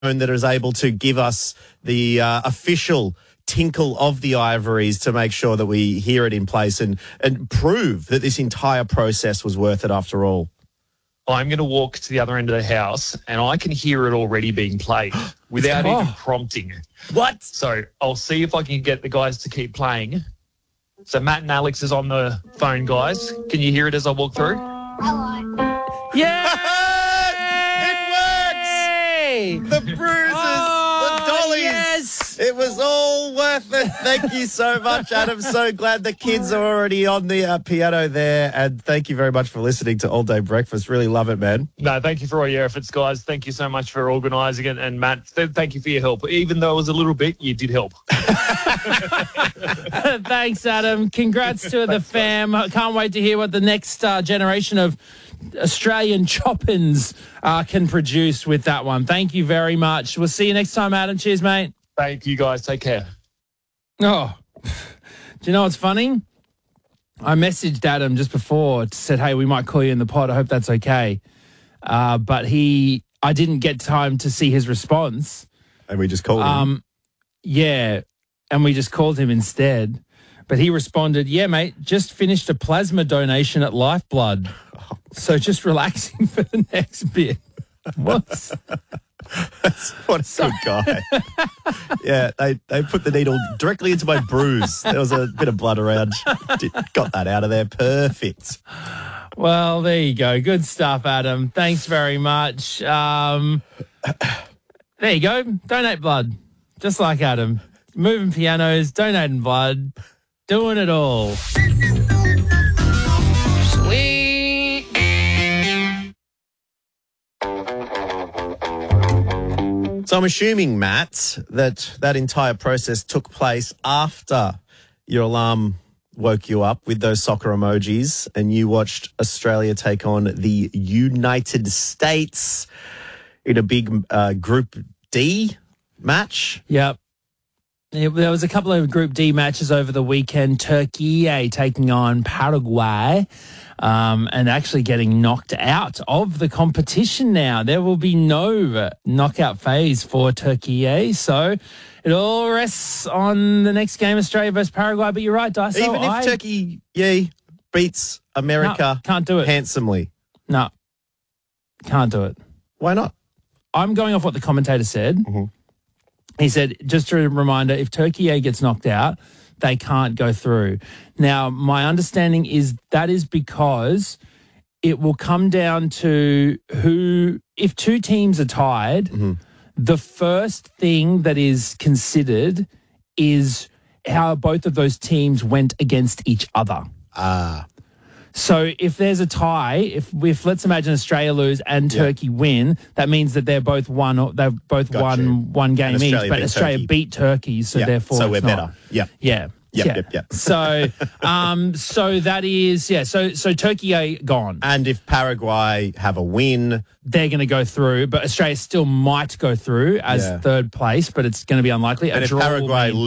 that is able to give us the official tinkle of the ivories to make sure that we hear it in place and prove that this entire process was worth it after all? I'm going to walk to the other end of the house and I can hear it already being played without even prompting. What? So I'll see if I can get the guys to keep playing. So Matt and Alex is on the phone, guys. Can you hear it as I walk through? Hello. Yeah! It works! The bruises, the dollies. Yes! It was all worth it. Thank you so much, Adam. So glad the kids are already on the piano there. And thank you very much for listening to All Day Breakfast. Really love it, man. No, thank you for all your efforts, guys. Thank you so much for organising it. And Matt, thank you for your help. Even though it was a little bit, you did help. Thanks, Adam. Congrats to the fam. Can't wait to hear what the next generation of Australian Choppins can produce with that one. Thank you very much. We'll see you next time, Adam. Cheers, mate. Thank you, guys. Take care. Oh, do you know what's funny? I messaged Adam just before, said, hey, we might call you in the pod. I hope that's okay. But I didn't get time to see his response. And we just called him. Yeah, and we just called him instead. But he responded, yeah, mate, just finished a plasma donation at Lifeblood. So just relaxing for the next bit. What? What a good guy. Yeah, they put the needle directly into my bruise. There was a bit of blood around. Got that out of there. Perfect. Well, there you go. Good stuff, Adam. Thanks very much. There you go. Donate blood. Just like Adam. Moving pianos, donating blood, doing it all. Sweet. So I'm assuming, Matt, that entire process took place after your alarm woke you up with those soccer emojis and you watched Australia take on the United States in a big Group D match. Yep. There was a couple of Group D matches over the weekend. Turkey taking on Paraguay and actually getting knocked out of the competition now. There will be no knockout phase for Turkey. So it all rests on the next game, Australia versus Paraguay. But you're right, Daiso. Even if Turkey beats America can't do it handsomely. No, can't do it. Why not? I'm going off what the commentator said. Mm-hmm. He said, just a reminder, if Turkey gets knocked out, they can't go through. Now, my understanding is that is because it will come down to if two teams are tied, the first thing that is considered is how both of those teams went against each other. So if there's a tie, if let's imagine Australia lose and Turkey win, that means that they've both won one game each. But Australia beat Turkey, so therefore so we're better. Yeah. Yep. So so that is So Turkey gone, and if Paraguay have a win, they're going to go through. But Australia still might go through as third place, but it's going to be unlikely. And if Paraguay